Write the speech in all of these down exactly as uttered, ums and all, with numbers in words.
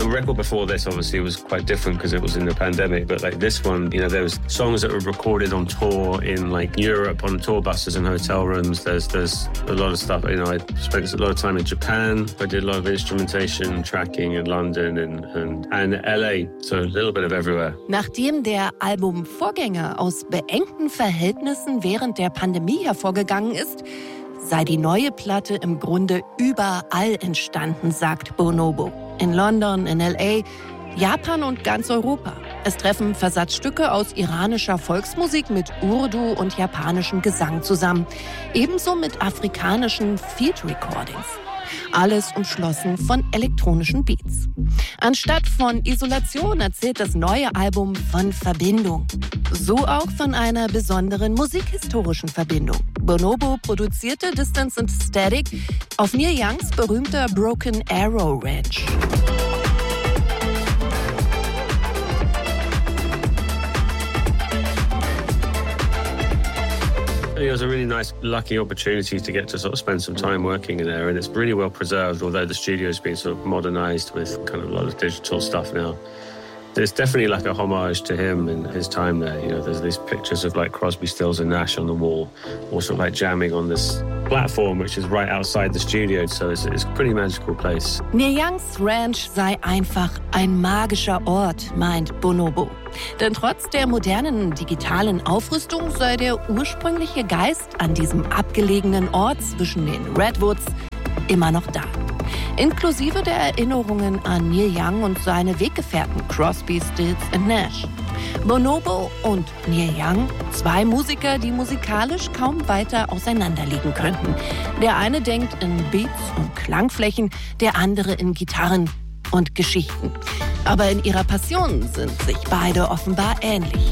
record before this obviously was quite different because it was in the pandemic, but like this one, you know, there was songs that were recorded on tour in like Europe on tour buses and hotel rooms. There's there's a lot of stuff. You know, I spent a lot of time in Japan. I did a lot of instrumentation tracking in London and and, and L A. So a little bit of everywhere. Nachdem der Albumvorgänger aus beengten Verhältnissen während der Pandemie hervorgegangen ist, sei die neue Platte im Grunde überall entstanden, sagt Bonobo. In London, in L A, Japan und ganz Europa. Es treffen Versatzstücke aus iranischer Volksmusik mit Urdu und japanischem Gesang zusammen. Ebenso mit afrikanischen Field Recordings. Alles umschlossen von elektronischen Beats. Anstatt von Isolation erzählt das neue Album von Verbindung. So auch von einer besonderen musikhistorischen Verbindung. Bonobo produzierte Distance and Static auf Neil Youngs berühmter Broken Arrow Ranch. It was a really nice, lucky opportunity to get to sort of spend some time working in there, and it's really well preserved, although the studio's been sort of modernized with kind of a lot of digital stuff now. There's definitely like a homage to him and his time there. You know, there's these pictures of like Crosby, Stills and Nash on the wall, also like jamming on this platform, which is right outside the studio. So it's, it's a pretty magical place. Neil Youngs Ranch sei einfach ein magischer Ort, meint Bonobo. Denn trotz der modernen digitalen Aufrüstung sei der ursprüngliche Geist an diesem abgelegenen Ort zwischen den Redwoods immer noch da. Inklusive der Erinnerungen an Neil Young und seine Weggefährten Crosby, Stills und Nash. Bonobo und Neil Young, zwei Musiker, die musikalisch kaum weiter auseinanderliegen könnten. Der eine denkt in Beats und Klangflächen, der andere in Gitarren und Geschichten. Aber in ihrer Passion sind sich beide offenbar ähnlich.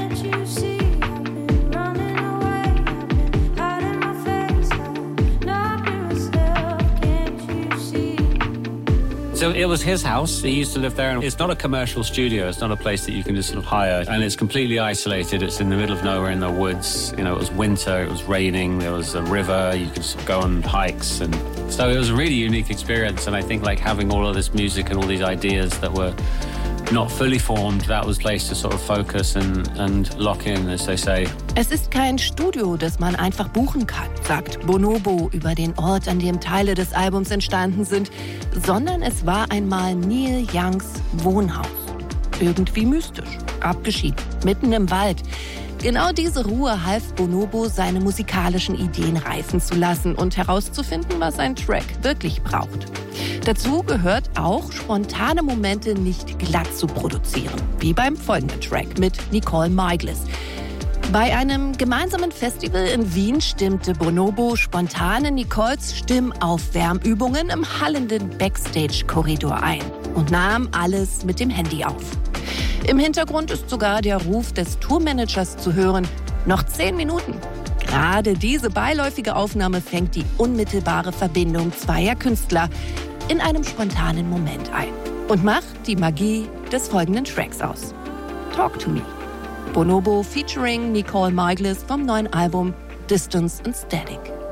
So it was his house. He used to live there. And it's not a commercial studio. It's not a place that you can just sort of hire. And it's completely isolated. It's in the middle of nowhere in the woods. You know, it was winter. It was raining. There was a river. You could sort of go on hikes. And so it was a really unique experience. And I think like having all of this music and all these ideas that were not fully formed, that was a place to sort of focus and, and lock in, as they say. Es ist kein Studio, das man einfach buchen kann, sagt Bonobo über den Ort, an dem Teile des Albums entstanden sind, sondern es war einmal Neil Youngs Wohnhaus. Irgendwie mystisch, abgeschieden, mitten im Wald. Genau diese Ruhe half Bonobo, seine musikalischen Ideen reifen zu lassen und herauszufinden, was ein Track wirklich braucht. Dazu gehört auch, spontane Momente nicht glatt zu produzieren, wie beim folgenden Track mit Nicole Miglis. Bei einem gemeinsamen Festival in Wien stimmte Bonobo spontan in Nicoles Stimmaufwärmübungen im hallenden Backstage-Korridor ein und nahm alles mit dem Handy auf. Im Hintergrund ist sogar der Ruf des Tourmanagers zu hören. Noch zehn Minuten. Gerade diese beiläufige Aufnahme fängt die unmittelbare Verbindung zweier Künstler in einem spontanen Moment ein und macht die Magie des folgenden Tracks aus. Talk to Me. Bonobo featuring Nicole Miglis vom neuen Album Distance and Static.